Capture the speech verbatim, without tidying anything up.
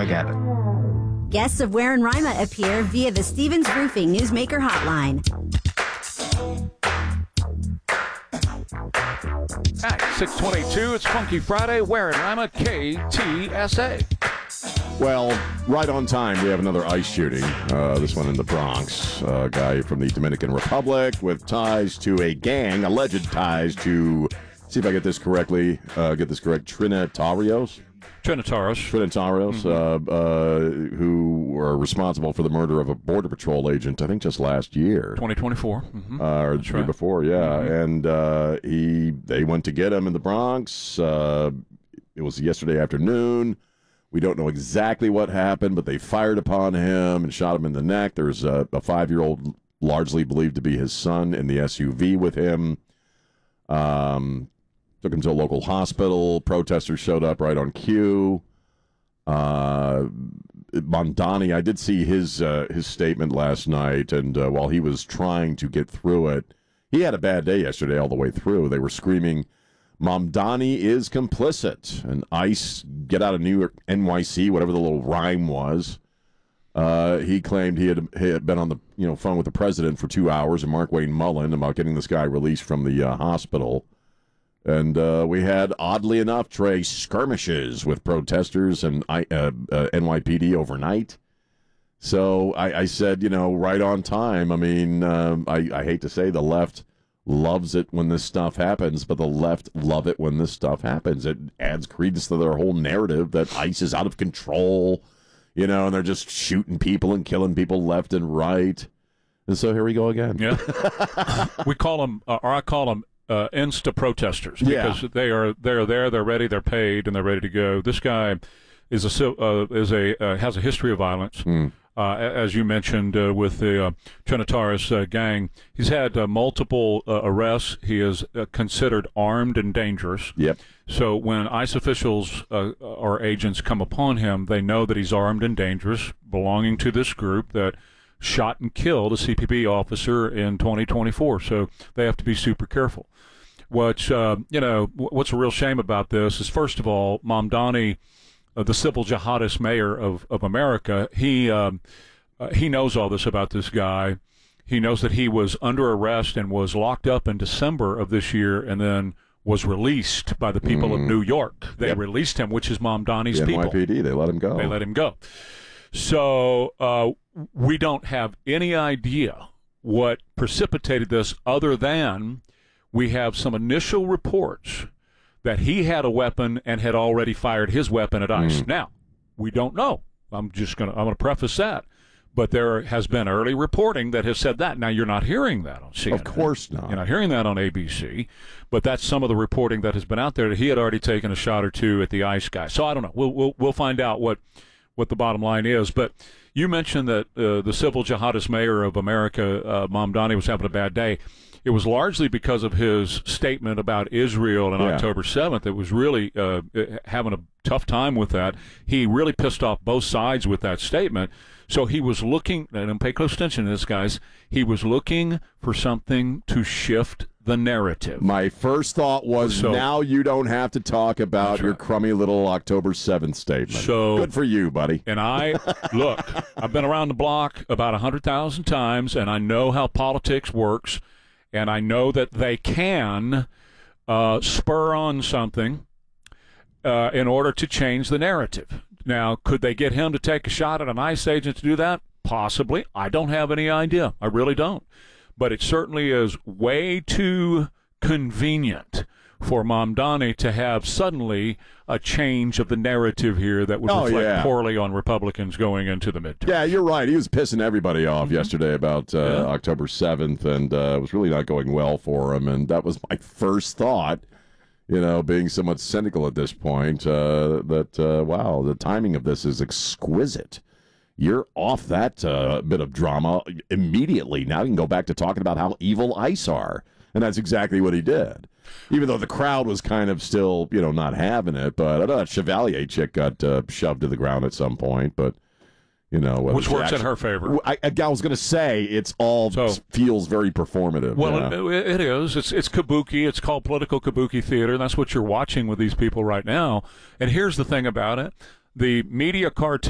Craig Abbott. Guests of Ware and Rima appear via the Stevens Roofing Newsmaker Hotline. At six twenty-two, it's Funky Friday, Ware and Rima, K T S A. Well, right on time, we have another ICE shooting. Uh, this one in the Bronx. A guy from the Dominican Republic with ties to a gang, alleged ties to, see if I get this correctly, uh, get this correct, Trinitarios? Trinitarios. Trinitarios, mm-hmm. uh, uh, who were responsible for the murder of a Border Patrol agent, I think just last year. twenty twenty-four. Mm-hmm. Uh, or the year right. before, yeah. Mm-hmm. And uh, he, they went to get him in the Bronx. Uh, it was yesterday afternoon. We don't know exactly what happened, but they fired upon him and shot him in the neck. There's a, a five-year-old, largely believed to be his son, in the S U V with him. Um, took him to a local hospital. Protesters showed up right on cue. Uh, Mamdani, I did see his uh, his statement last night, and uh, while he was trying to get through it, he had a bad day yesterday all the way through. They were screaming, Mamdani is complicit, and ICE, get out of New York, N Y C, whatever the little rhyme was. Uh, he claimed he had, he had been on the you know phone with the president for two hours and Mark Wayne Mullen about getting this guy released from the uh, hospital. And uh, we had, oddly enough, Trey, skirmishes with protesters and I, uh, uh, N Y P D overnight. So I, I said, you know, right on time. I mean, um, I, I hate to say the left loves it when this stuff happens, but the left love it when this stuff happens. It adds credence to their whole narrative that ICE is out of control, you know, and they're just shooting people and killing people left and right. And so here we go again. Yeah, we call them, uh, or I call them, uh, insta protesters because yeah. they are they are there, they're ready, they're paid, and they're ready to go. This guy is a uh, is a uh, has a history of violence. Mm. Uh, as you mentioned, uh, with the uh, Trinitarios uh, gang, he's had uh, multiple uh, arrests. He is uh, considered armed and dangerous. Yep. So when ICE officials uh, or agents come upon him, they know that he's armed and dangerous, belonging to this group that shot and killed a C P B officer in twenty twenty-four. So they have to be super careful. What uh, you know, what's a real shame about this is, first of all, Mamdani, Uh, the civil jihadist mayor of, of America, he um, uh, he knows all this about this guy. He knows that he was under arrest and was locked up in December of this year and then was released by the people mm. of New York. They yep. released him, which is Mamdani's the people. N Y P D, they let him go. They let him go. So uh, we don't have any idea what precipitated this other than we have some initial reports that he had a weapon and had already fired his weapon at ICE. Mm. Now, we don't know. I'm just going to I'm going to preface that. But there has been early reporting that has said that. Now, you're not hearing that on C N N. Of course not. You're not hearing that on A B C. But that's some of the reporting that has been out there, that he had already taken a shot or two at the ICE guy. So I don't know. We'll we'll, we'll find out what, what the bottom line is. But you mentioned that uh, the civil jihadist mayor of America, uh, Mamdani, was having a bad day. It was largely because of his statement about Israel on yeah. October seventh. It was really uh, having a tough time with that. He really pissed off both sides with that statement. So he was looking, and pay close attention to this, guys, he was looking for something to shift the narrative. My first thought was, so, now you don't have to talk about your right. crummy little October seventh statement. So, good for you, buddy. And I, look, I've been around the block about one hundred thousand times, and I know how politics works. And I know that they can uh, spur on something uh, in order to change the narrative. Now, could they get him to take a shot at an ICE agent to do that? Possibly. I don't have any idea. I really don't. But it certainly is way too convenient for Mamdani to have suddenly a change of the narrative here that would oh, reflect yeah. poorly on Republicans going into the midterm. Yeah, you're right. He was pissing everybody off mm-hmm. yesterday about uh, yeah. October seventh, and uh, it was really not going well for him. And that was my first thought, you know, being somewhat cynical at this point, uh, that, uh, wow, the timing of this is exquisite. You're off that uh, bit of drama immediately. Now you can go back to talking about how evil ICE are. And that's exactly what he did. Even though the crowd was kind of still, you know, not having it. But I know that Chevalier chick got uh, shoved to the ground at some point. But, you know. Which works actually, in her favor. I, I was going to say, it's all so, feels very performative. Well, yeah. it, it is. It's, it's kabuki. It's called political kabuki theater. And that's what you're watching with these people right now. And here's the thing about it. The media cartoon.